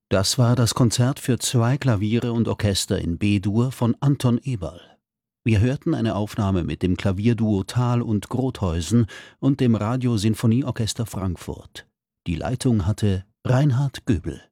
Das war das Konzert für 2 Klaviere und Orchester in B-Dur von Anton Eberl. Wir hörten eine Aufnahme mit dem Klavierduo Thal und Grotheusen und dem Radio-Sinfonieorchester Frankfurt. Die Leitung hatte Reinhard Göbel.